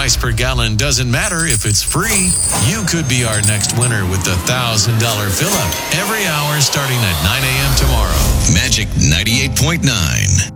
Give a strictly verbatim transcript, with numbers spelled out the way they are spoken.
price per gallon doesn't matter if it's free. You could be our next winner with the one thousand dollars fill-up every hour starting at nine a.m. tomorrow. Magic ninety-eight point nine.